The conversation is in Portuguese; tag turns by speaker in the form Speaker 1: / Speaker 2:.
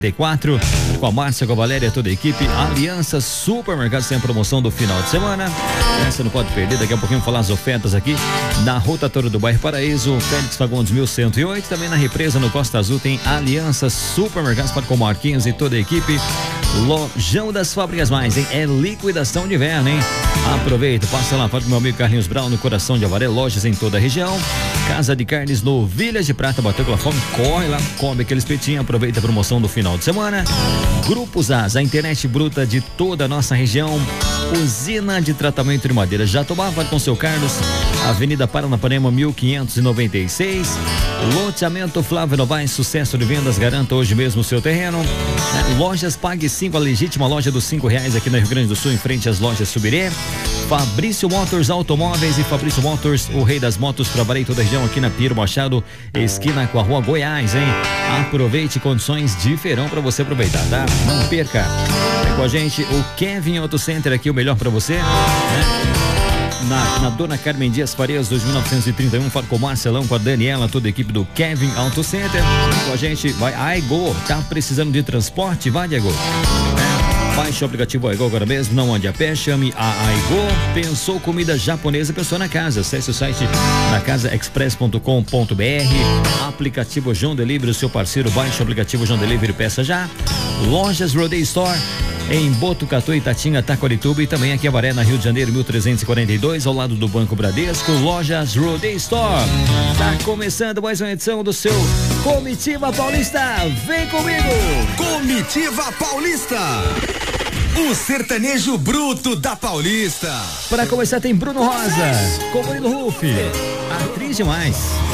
Speaker 1: com a Márcia, com a Valéria, toda a equipe. Aliança Supermercados tem a promoção do final de semana. Essa não pode perder. Daqui a pouquinho vamos falar as ofertas aqui na rotatória do bairro Paraíso, Félix Fagundes 1108. Também na represa no Costa Azul tem Aliança Supermercados para com Marquinhos e toda a equipe. Lojão das Fábricas Mais, hein? É liquidação de inverno, hein? Aproveita, passa lá, pode meu amigo Carlinhos Brown no coração de Avaré, lojas em toda a região. Casa de Carnes no Vilhas de Prata, bateu com a fome, corre lá, come aquele espetinho, aproveita a promoção do final de semana. Grupos AS, a internet bruta de toda a nossa região. Usina de tratamento de madeira Jatobá, vai com seu Carlos, Avenida Paranapanema 1596. Loteamento Flávio Novaes, sucesso de vendas, garanta hoje mesmo o seu terreno. Lojas Pague 5, a legítima loja dos R$5 aqui no Rio Grande do Sul, em frente às lojas Subirê. Fabrício Motors Automóveis e Fabrício Motors, o rei das motos, para valer toda a região aqui na Piero Machado, esquina com a Rua Goiás, hein? Aproveite condições de verão para você aproveitar, tá? Não perca. Vem com a gente o Kevin Auto Center aqui, o melhor para você, né? Na Dona Carmen Dias Farias, 2931, fala com o Marcelão, com a Daniela, toda a equipe do Kevin Auto Center. Com a gente, vai a Aigo, tá precisando de transporte? Vai, Diego. Baixe o aplicativo Aigo agora mesmo, não ande a pé, chame a Aigo. Pensou comida japonesa, pensou na casa. Acesse o site nacasaexpress.com.br. Aplicativo João Delivery, o seu parceiro, baixe o aplicativo João Delivery, peça já. Lojas Rodeio Store em Botucatu, Itatinga, Taquarituba e também aqui em Avaré, na Rio de Janeiro, 1342, ao lado do Banco Bradesco. Lojas Rodeio Store. Tá começando mais uma edição do seu Comitiva Paulista. Vem comigo!
Speaker 2: Comitiva Paulista. O sertanejo bruto da Paulista.
Speaker 1: Para começar tem Bruno Rosa, com Murilo Ruff, atriz demais.